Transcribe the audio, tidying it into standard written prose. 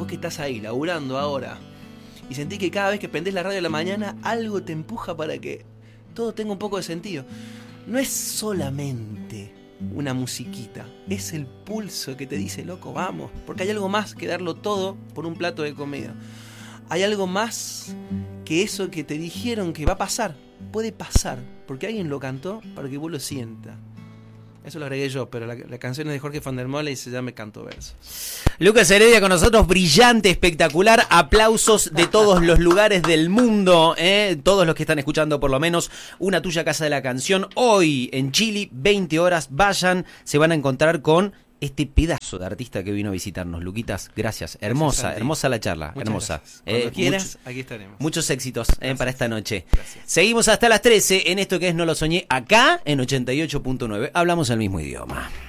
que estás ahí, laburando ahora, y sentís que cada vez que prendés la radio a la mañana, algo te empuja para que todo tenga un poco de sentido. No es solamente una musiquita, es el pulso que te dice, loco, vamos, porque hay algo más que darlo todo por un plato de comida. Hay algo más que eso que te dijeron que va a pasar. Puede pasar, porque alguien lo cantó para que vos lo sientas. Eso lo agregué yo, pero la canción es de Jorge van der Molle y se llama Canto Versos. Lucas Heredia con nosotros, brillante, espectacular, aplausos de todos los lugares del mundo, todos los que están escuchando por lo menos Una Tuya Casa de la Canción. Hoy en Chile, 20 horas, vayan, se van a encontrar con este pedazo de artista que vino a visitarnos. Luquitas, gracias. Hermosa, hermosa la charla. Muchas hermosa. Gracias. Cuando quieras, aquí estaremos. Muchos éxitos para esta noche. Gracias. Seguimos hasta las 13 en esto que es No Lo Soñé, acá en 88.9. Hablamos el mismo idioma.